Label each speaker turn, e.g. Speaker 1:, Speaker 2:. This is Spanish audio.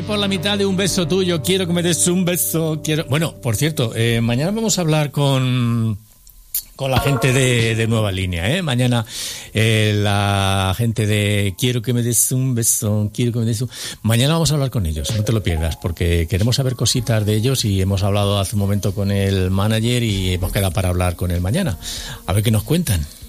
Speaker 1: ahí por la mitad de un beso tuyo, quiero que me des un beso, quiero... Bueno, por cierto, mañana vamos a hablar con la gente de Nueva Línea, ¿eh? Mañana la gente de quiero que me des un beso, quiero que me des un... Mañana vamos a hablar con ellos, no te lo pierdas, porque queremos saber cositas de ellos y hemos hablado hace un momento con el manager y hemos quedado para hablar con él mañana. A ver qué nos cuentan.